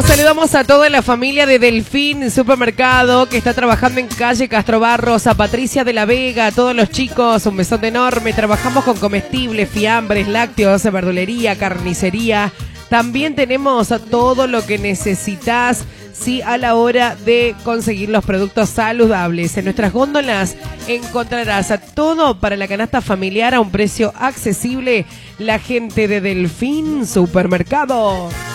Saludamos a toda la familia de Delfín Supermercado que está trabajando en calle Castro Barros, a Patricia de la Vega, a todos los chicos, un besote enorme. Trabajamos con comestibles, fiambres, lácteos, verdulería, carnicería. También tenemos todo lo que necesitas, sí, a la hora de conseguir los productos saludables. En nuestras góndolas encontrarás todo para la canasta familiar a un precio accesible. La gente de Delfín Supermercado.